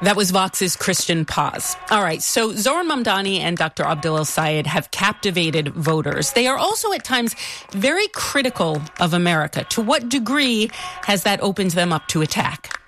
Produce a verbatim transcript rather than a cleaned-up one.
That was Vox's Christian Paz. All right, so Zohran Mamdani and Doctor Abdel El-Sayed have captivated voters. They are also at times very critical of America. To what degree has that opened them up to attack?